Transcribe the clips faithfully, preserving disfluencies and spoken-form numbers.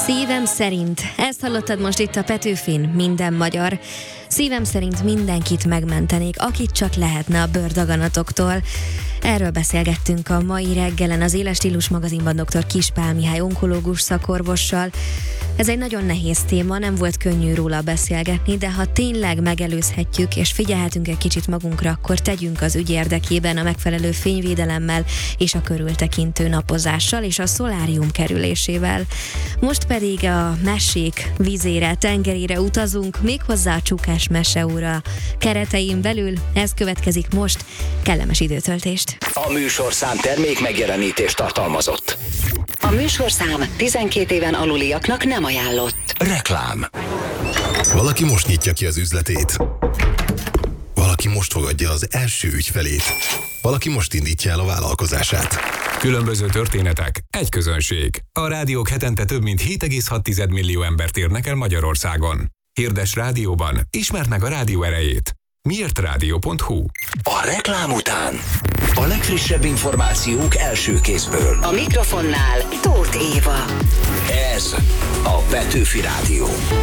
Szívem szerint. Ezt hallottad most itt a Petőfin, minden magyar. Szívem szerint mindenkit megmentenék, akit csak lehetne a bőrdaganatoktól. Erről beszélgettünk a mai reggelen az Éles Stílus magazinban dr. Kispál Mihály onkológus szakorvossal. Ez egy nagyon nehéz téma, nem volt könnyű róla beszélgetni, de ha tényleg megelőzhetjük és figyelhetünk egy kicsit magunkra, akkor tegyünk az ügy érdekében a megfelelő fényvédelemmel és a körültekintő napozással és a szolárium kerülésével. Most pedig a mesék vízére, tengerére utazunk, méghozzá a Csukás Meseóra keretein belül. Ez következik most. Kellemes időtöltést! A műsorszám termék megjelenítést tartalmazott. A műsorszám tizenkét éven aluliaknak nem ajánlott. Reklám. Valaki most nyitja ki az üzletét. Valaki most fogadja az első ügyfelét. Valaki most indítja el a vállalkozását. Különböző történetek, egy közönség. A rádiók hetente több mint hét egész hat millió embert érnek el Magyarországon. Hirdes rádióban, ismerd meg a rádió erejét. miért rádió pont hu. A reklám után a legfrissebb információk első kézből. A mikrofonnál Tóth Éva. Ez a Petőfi Rádió.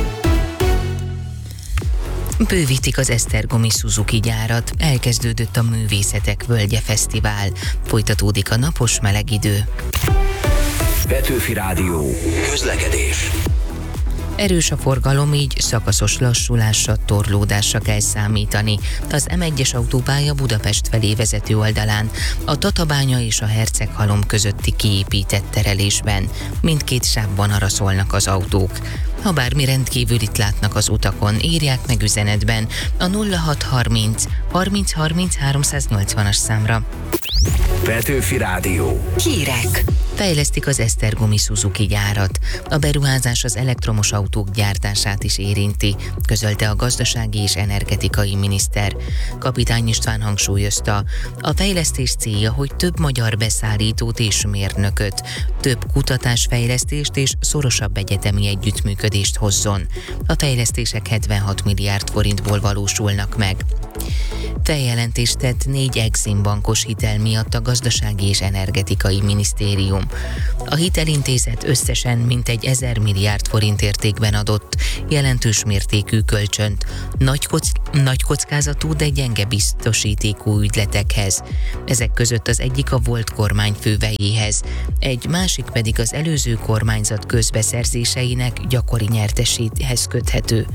Bővítik az esztergomi Suzuki gyárat, elkezdődött a Művészetek Völgye Fesztivál, folytatódik a napos meleg idő. Petőfi Rádió. Közlekedés. Erős a forgalom, így szakaszos lassulásra, torlódásra kell számítani. Az em egyes autópálya Budapest felé vezető oldalán, a Tatabánya és a Herceghalom közötti kiépített terelésben. Mindkét sávban araszolnak az autók. Ha bármi rendkívülit látnak az utakon, írják meg üzenetben a nulla hat harminc harminc harminc háromszáznyolcvanas számra. Petőfi Rádió. Hírek. Fejlesztik az esztergomi Suzuki gyárat. A beruházás az elektromos autók gyártását is érinti, közölte a gazdasági és energetikai miniszter. Kapitány István hangsúlyozta, a fejlesztés célja, hogy több magyar beszállítót és mérnököt, több kutatásfejlesztést és szorosabb egyetemi együttműködést hozzon. A fejlesztések hetvenhat milliárd forintból valósulnak meg. Feljelentést tett négy Exim bankos hitel miatt a Gazdasági és Energetikai Minisztérium. A hitelintézet összesen mintegy ezer milliárd forint értékben adott jelentős mértékű kölcsönt nagy, kock- nagy kockázatú, de gyenge biztosítékú ügyletekhez. Ezek között az egyik a volt kormány fővejéhez, egy másik pedig az előző kormányzat közbeszerzéseinek gyakori nyerteséhez köthető.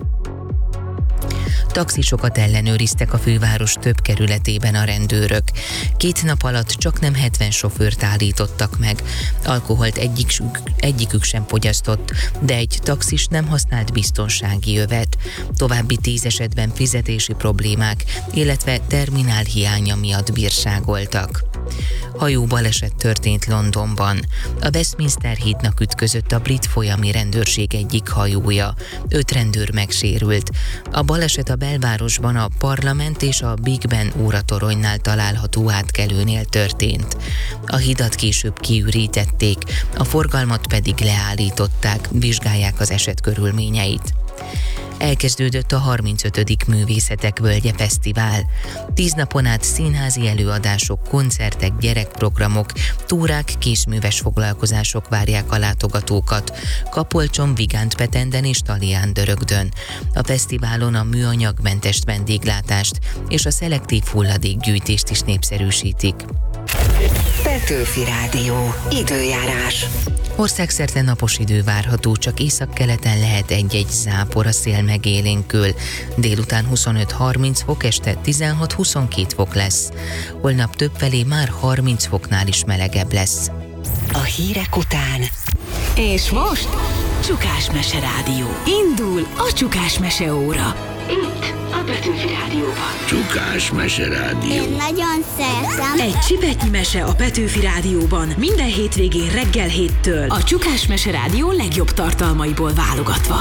Taxisokat ellenőriztek a főváros több kerületében a rendőrök. Két nap alatt csak nem hetven sofőrt állítottak meg. Alkoholt egyikük, egyikük sem fogyasztott, de egy taxis nem használt biztonsági övet. További tíz esetben fizetési problémák, illetve terminál hiánya miatt bírságoltak. Hajóbaleset történt Londonban. A Westminster hídnak ütközött a brit folyami rendőrség egyik hajója. Öt rendőr megsérült. A baleset a belvárosban a Parlament és a Big Ben óratoronynál található átkelőnél történt. A hidat később kiürítették, a forgalmat pedig leállították, vizsgálják az eset körülményeit. Elkezdődött a harmincötödik Művészetek Völgye Fesztivál. Tíz napon át színházi előadások, koncertek, gyerekprogramok, túrák, kézműves foglalkozások várják a látogatókat. Kapolcson, Vigántpetenden és Talián-Dörögdön. A fesztiválon a műanyagmentes vendéglátást és a szelektív hulladékgyűjtést is népszerűsítik. Petőfi Rádió. Időjárás. Országszerte napos idő várható, csak északkeleten lehet egy-egy zápor, a szél megélénkül. Délután huszonöt-harminc fok, este tizenhat-huszonkét fok lesz. Holnap többfelé már harminc foknál is melegebb lesz. A hírek után. És most Csukás Mese Rádió. Indul a Csukás Meseóra. Itt a Petőfi Rádióban. Csukás Mese Rádió. Én nagyon szeretem. Egy csipetnyi mese a Petőfi Rádióban minden hétvégén reggel héttől. A Csukás Mese Rádió legjobb tartalmaiból válogatva.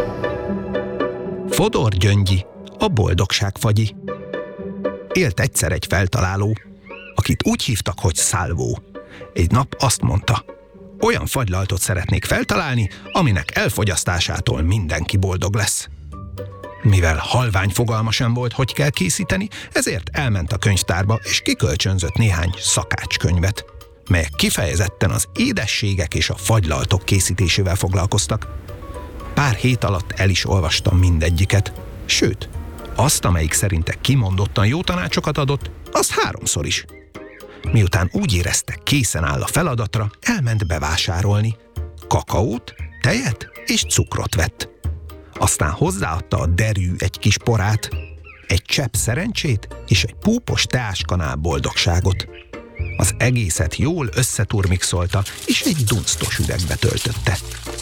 Fodor Gyöngyi, a boldogság fagyi. Élt egyszer egy feltaláló, akit úgy hívtak, hogy Szálvó. Egy nap azt mondta, olyan fagylaltot szeretnék feltalálni, aminek elfogyasztásától mindenki boldog lesz. Mivel halvány fogalma sem volt, hogy kell készíteni, ezért elment a könyvtárba és kikölcsönzött néhány szakácskönyvet. melyek kifejezetten az édességek és a fagylaltok készítésével foglalkoztak. Pár hét alatt el is olvastam mindegyiket, sőt, azt, amelyik szerinte kimondottan jó tanácsokat adott, azt háromszor is. Miután úgy érezte, készen áll a feladatra, elment bevásárolni. Kakaót, tejet és cukrot vett. Aztán hozzáadta a derű egy kis porát, egy csepp szerencsét és egy púpos teáskanál boldogságot. Az egészet jól összeturmixolta, és egy dunsztos üvegbe töltötte.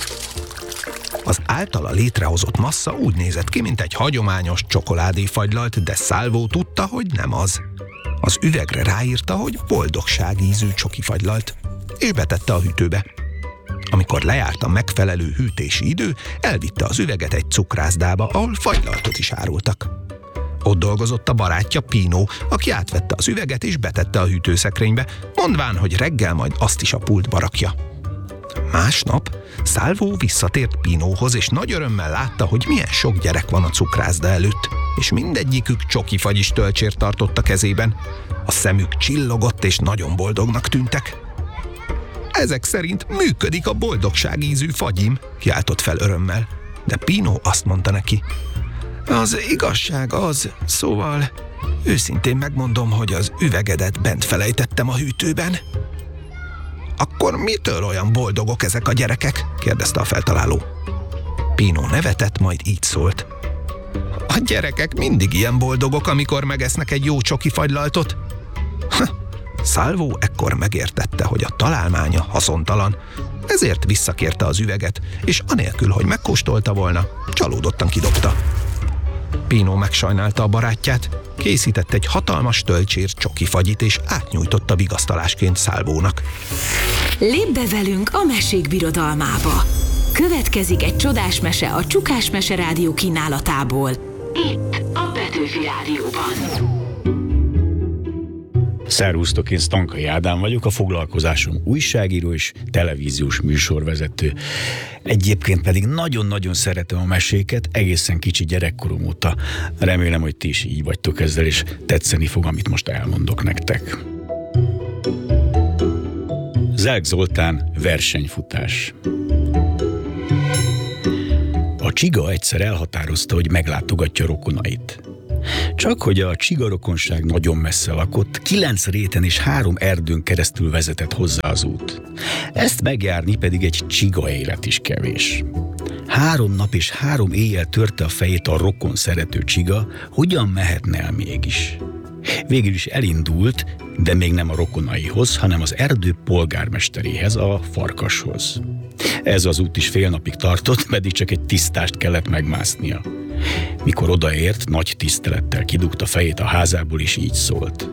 Az általa létrehozott massza úgy nézett ki, mint egy hagyományos csokoládéfagylalt, de Salvo tudta, hogy nem az. Az üvegre ráírta, hogy boldogság ízű csokifagylalt, és betette a hűtőbe. Amikor lejárt a megfelelő hűtési idő, elvitte az üveget egy cukrászdába, ahol fagylaltot is árultak. Ott dolgozott a barátja Pino, aki átvette az üveget és betette a hűtőszekrénybe, mondván, hogy reggel majd azt is a pultba rakja. Másnap Salvo visszatért Pinóhoz, és nagy örömmel látta, hogy milyen sok gyerek van a cukrászda előtt, és mindegyikük csokifagyis tölcsért tartott a kezében. A szemük csillogott, és nagyon boldognak tűntek. Ezek szerint működik a boldogság ízű fagyim, kiáltott fel örömmel, de Pino azt mondta neki: az igazság az, szóval őszintén megmondom, hogy az üvegedet bent felejtettem a hűtőben. Akkor mitől olyan boldogok ezek a gyerekek? Kérdezte a feltaláló. Pino nevetett, majd így szólt: a gyerekek mindig ilyen boldogok, amikor megesznek egy jó csokifagylaltot. Salvo ekkor megértette, hogy a találmánya haszontalan, ezért visszakérte az üveget, és anélkül, hogy megkóstolta volna, csalódottan kidobta. Pino megsajnálta a barátját, készített egy hatalmas tölcsér csokifagyit, és átnyújtotta vigasztalásként Salvónak. Lépj be velünk a mesék birodalmába! Következik egy csodás mese a Csukás Mese Rádió kínálatából. Itt a Petőfi Rádióban. Szervusztok, én Stankai Ádám vagyok, a foglalkozásom újságíró és televíziós műsorvezető. Egyébként pedig nagyon-nagyon szeretem a meséket, egészen kicsi gyerekkorom óta. Remélem, hogy ti is így vagytok ezzel, és tetszeni fog, amit most elmondok nektek. Zelk Zoltán, versenyfutás. A csiga egyszer elhatározta, hogy meglátogatja rokonait. Csak hogy a csigarokonság nagyon messze lakott, kilenc réten és három erdőn keresztül vezetett hozzá az út. Ezt megjárni pedig egy csiga élet is kevés. Három nap és három éjjel törte a fejét a rokon szerető csiga, hogyan mehetne el mégis. Végül is elindult, de még nem a rokonaihoz, hanem az erdő polgármesteréhez, a farkashoz. Ez az út is fél napig tartott, pedig csak egy tisztást kellett megmásznia. Mikor odaért, nagy tisztelettel kidugta fejét a házából, és így szólt: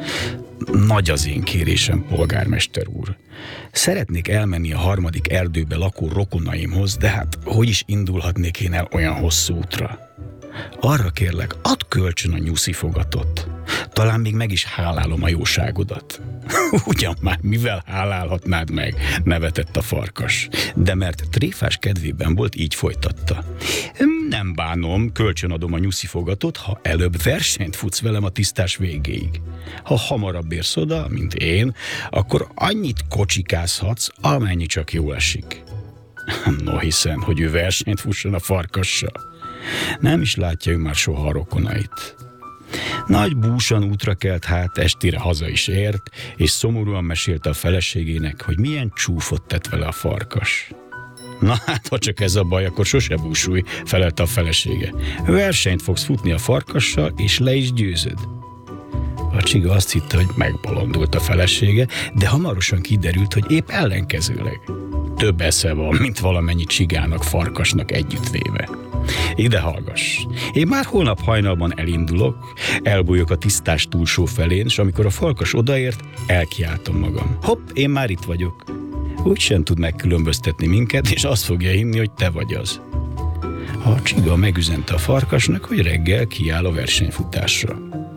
nagy az én kérésem, polgármester úr. Szeretnék elmenni a harmadik erdőbe lakó rokonaimhoz, de hát hogy is indulhatnék én el olyan hosszú útra? Arra kérlek, add kölcsön a nyuszifogatot. Talán még meg is hálálom a jóságodat. Ugyan már, mivel hálálhatnád meg? Nevetett a farkas. De mert tréfás kedvében volt, így folytatta. Nem bánom, kölcsönadom a nyuszifogatot, ha előbb versenyt futsz velem a tisztás végéig. Ha hamarabb érsz oda, mint én, akkor annyit kocsikázhatsz, amennyi csak jól esik. No hiszen, hogy ő versenyt fusson a farkassal. Nem is látja ő már soha a rokonait. Nagy búsan útra kelt hát, estére haza is ért, és szomorúan mesélte a feleségének, hogy milyen csúfot tett vele a farkas. Na hát, ha csak ez a baj, akkor sose búsulj, felelte a felesége. Versenyt fogsz futni a farkassal, és le is győzöd. A csiga azt hitte, hogy megbolondult a felesége, de hamarosan kiderült, hogy épp ellenkezőleg. Több esze van, mint valamennyi csigának, farkasnak együttvéve. Ide hallgass. Én már holnap hajnalban elindulok, elbújok a tisztás túlsó felén, és amikor a farkas odaért, elkiáltom magam. Hopp, én már itt vagyok. Úgy sem tud megkülönböztetni minket, és azt fogja hinni, hogy te vagy az. A csiga megüzente a farkasnak, hogy reggel kiáll a versenyfutásra.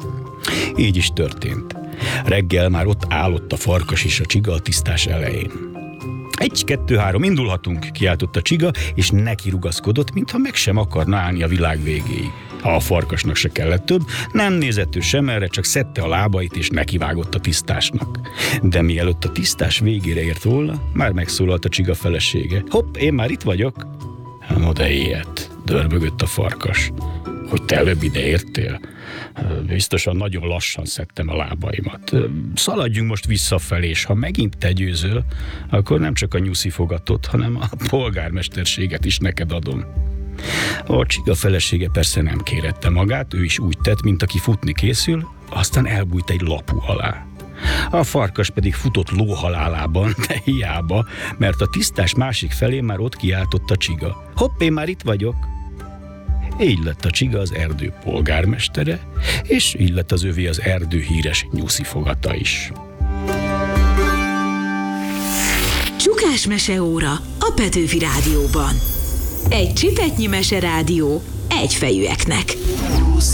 Így is történt. Reggel már ott állott a farkas és a csiga a tisztás elején. Egy, kettő, három, indulhatunk, kiáltott a csiga, és neki rugaszkodott, mintha meg sem akarna állni a világ végéig. A farkasnak se kellett több, nem nézett ő sem erre, csak szedte a lábait és nekivágott a tisztásnak. De mielőtt a tisztás végére ért volna, már megszólalt a csiga felesége. Hopp, én már itt vagyok. No de ilyet, dörbögött a farkas. Hogy te előbb ide értél? Biztosan nagyon lassan szedtem a lábaimat. Szaladjunk most visszafelé, és ha megint te győzöl, akkor nem csak a nyuszi fogatot, hanem a polgármesterséget is neked adom. A csiga felesége persze nem kérette magát, ő is úgy tett, mint aki futni készül, aztán elbújt egy lapu alá. A farkas pedig futott lóhalálában, de hiába, mert a tisztás másik felé már ott kiáltott a csiga. Hopp, én már itt vagyok! Így lett a csiga az erdő polgármestere, és így lett az övé az erdő híres nyuszi fogata is. Csukás meseóra a Petőfi Rádióban. Egy csipetnyi meserádió egyfejűeknek.